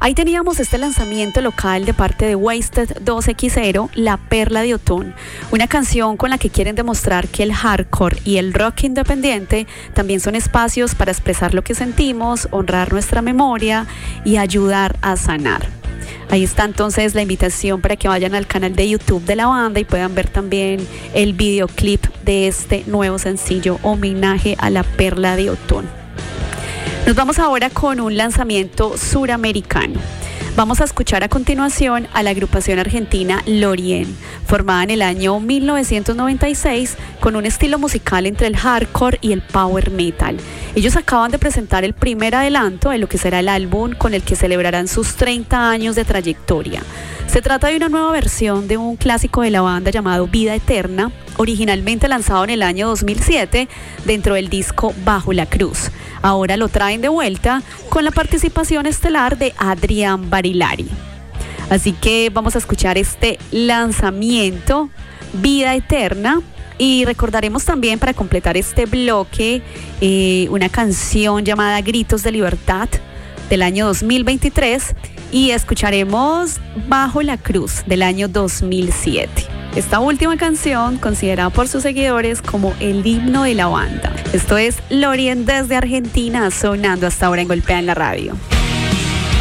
Ahí teníamos este lanzamiento local de parte de Wasted 2XO, La Perla de Otón, una canción con la que quieren demostrar que el hardcore y el rock independiente también son espacios para expresar lo que sentimos, honrar nuestra memoria y ayudar a sanar. Ahí está entonces la invitación para que vayan al canal de YouTube de la banda y puedan ver también el videoclip de este nuevo sencillo, Homenaje a La Perla de Otón. Nos vamos ahora con un lanzamiento suramericano. Vamos a escuchar a continuación a la agrupación argentina Lorien, formada en el año 1996 con un estilo musical entre el hardcore y el power metal. Ellos acaban de presentar el primer adelanto de lo que será el álbum con el que celebrarán sus 30 años de trayectoria. Se trata de una nueva versión de un clásico de la banda llamado Vida Eterna, originalmente lanzado en el año 2007 dentro del disco Bajo la Cruz. Ahora lo traen de vuelta con la participación estelar de Adrián Barilari. Así que vamos a escuchar este lanzamiento, Vida Eterna, y recordaremos también para completar este bloque una canción llamada Gritos de Libertad del año 2023 y escucharemos Bajo la Cruz del año 2007. Esta última canción considerada por sus seguidores como el himno de la banda. Esto es Lorien desde Argentina, sonando hasta ahora en Golpea en la Radio.